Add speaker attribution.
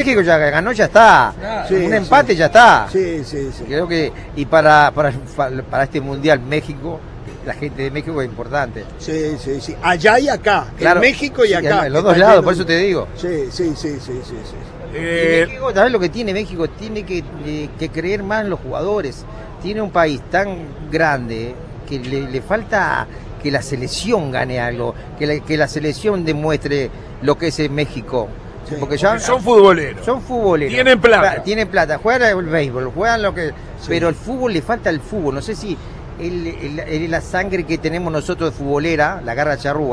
Speaker 1: México ya ganó, ya está.
Speaker 2: Sí,
Speaker 1: Un empate ya está.
Speaker 2: Sí.
Speaker 1: Creo que, y para este mundial, México, la gente de México es importante.
Speaker 2: Sí. Allá y acá.
Speaker 1: Claro,
Speaker 2: En México y acá.
Speaker 1: En los dos lados, por eso te digo.
Speaker 2: Sí.
Speaker 1: México, ¿sabes lo que tiene México? Tiene que creer más en los jugadores. Tiene un país tan grande que le falta que la selección gane algo, que la selección demuestre lo que es México.
Speaker 2: Sí.
Speaker 1: Porque ya
Speaker 3: Son futboleros.
Speaker 1: Son futboleros.
Speaker 3: Tienen plata.
Speaker 1: Juegan el béisbol, juegan lo que... Sí. Pero el fútbol le falta el fútbol. No sé si es la sangre que tenemos nosotros de futbolera, la garra charrúa.